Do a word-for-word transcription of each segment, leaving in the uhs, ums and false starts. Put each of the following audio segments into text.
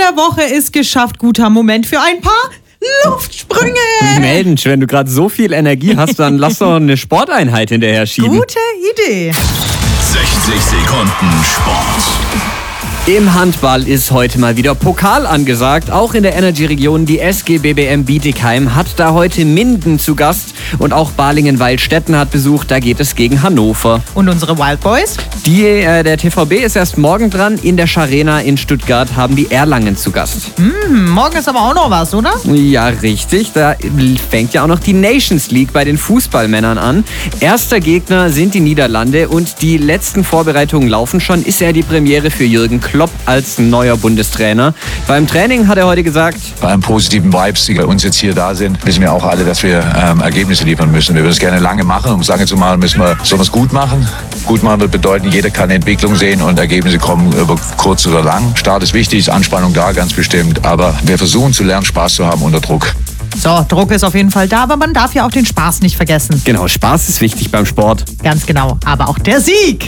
der Woche ist geschafft. Guter Moment für ein paar Luftsprünge. Mensch, wenn du gerade so viel Energie hast, dann lass doch eine Sporteinheit hinterher schieben. Gute Idee. sechzig Sekunden Sport. Im Handball ist heute mal wieder Pokal angesagt. Auch in der Energy-Region. Die S G B B M Bietigheim hat da heute Minden zu Gast. Und auch Balingen-Waldstätten hat Besuch. Da geht es gegen Hannover. Und unsere Wild Boys? Die, äh, der T V B ist erst morgen dran. In der Scharena in Stuttgart haben die Erlangen zu Gast. Hm, morgen ist aber auch noch was, oder? Ja, richtig. Da fängt ja auch noch die Nations League bei den Fußballmännern an. Erster Gegner sind die Niederlande und die letzten Vorbereitungen laufen schon. Ist ja die Premiere für Jürgen Klopp als neuer Bundestrainer. Beim Training hat er heute gesagt: Bei einem positiven Vibes, die bei uns jetzt hier da sind, wissen wir auch alle, dass wir ähm, Ergebnisse liefern müssen. Wir würden es gerne lange machen. Um es lange zu machen, müssen wir sowas gut machen. Gut machen wird bedeuten, jeder kann Entwicklung sehen und Ergebnisse kommen über kurz oder lang. Start ist wichtig, ist Anspannung da, ganz bestimmt. Aber wir versuchen zu lernen, Spaß zu haben unter Druck. So, Druck ist auf jeden Fall da, aber man darf ja auch den Spaß nicht vergessen. Genau, Spaß ist wichtig beim Sport. Ganz genau, aber auch der Sieg.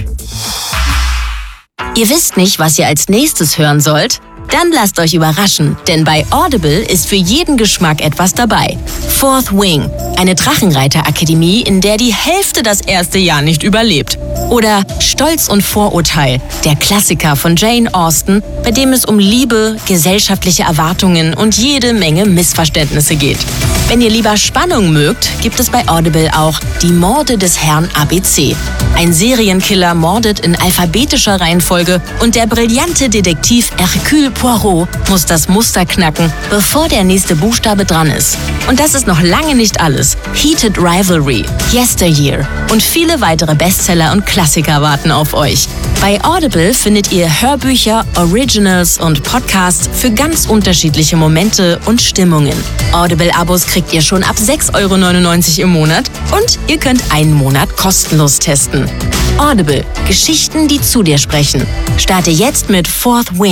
Ihr wisst nicht, was ihr als nächstes hören sollt? Dann lasst euch überraschen, denn bei Audible ist für jeden Geschmack etwas dabei. Fourth Wing, eine Drachenreiterakademie, in der die Hälfte das erste Jahr nicht überlebt. Oder Stolz und Vorurteil, der Klassiker von Jane Austen, bei dem es um Liebe, gesellschaftliche Erwartungen und jede Menge Missverständnisse geht. Wenn ihr lieber Spannung mögt, gibt es bei Audible auch Die Morde des Herrn A B C. Ein Serienkiller mordet in alphabetischer Reihenfolge und der brillante Detektiv Hercule Poirot muss das Muster knacken, bevor der nächste Buchstabe dran ist. Und das ist noch lange nicht alles. Heated Rivalry, Yesteryear und viele weitere Bestseller und Klassiker warten auf euch. Bei Audible findet ihr Hörbücher, Originals und Podcasts für ganz unterschiedliche Momente und Stimmungen. Audible-Abos kriegt ihr schon ab sechs Euro neunundneunzig im Monat und ihr könnt einen Monat kostenlos testen. Audible, Geschichten, die zu dir sprechen. Starte jetzt mit Fourth Wing.